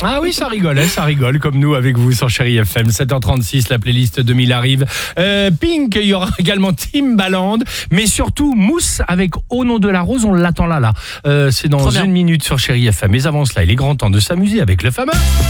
Ah oui, ça rigole, comme nous avec vous sur Chéri FM. 7h36, la playlist 2000 arrive. Pink, il y aura également Timbaland, mais surtout Mousse avec Au nom de la rose, on l'attend là. C'est dans une minute sur Chéri FM. Mais avant cela, il est grand temps de s'amuser avec le fameux...